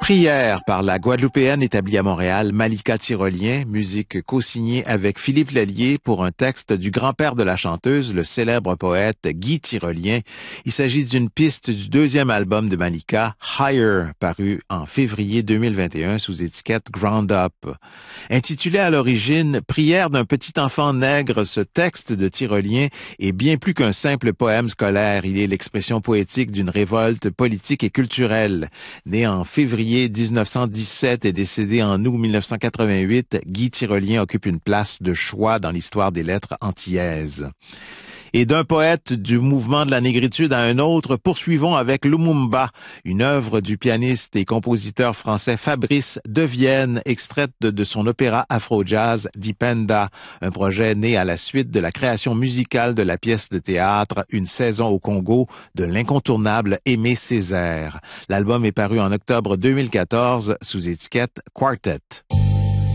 Prière par la Guadeloupéenne établie à Montréal, Malika Tyrolien, musique co-signée avec Philippe Lallier pour un texte du grand-père de la chanteuse, le célèbre poète Guy Tyrolien. Il s'agit d'une piste du deuxième album de Malika, Higher, paru en février 2021 sous étiquette Ground Up. Intitulé à l'origine Prière d'un petit enfant nègre, ce texte de Tyrolien est bien plus qu'un simple poème scolaire. Il est l'expression poétique d'une révolte politique et culturelle. Né en février 1917 et décédé en août 1988, Guy Tyrolien occupe une place de choix dans l'histoire des lettres antillaises. Et d'un poète du mouvement de la négritude à un autre, poursuivons avec Lumumba, une œuvre du pianiste et compositeur français Fabrice Devienne, extraite de son opéra afro-jazz Dipenda, un projet né à la suite de la création musicale de la pièce de théâtre Une saison au Congo de l'incontournable Aimé Césaire. L'album est paru en octobre 2014 sous étiquette Quartet.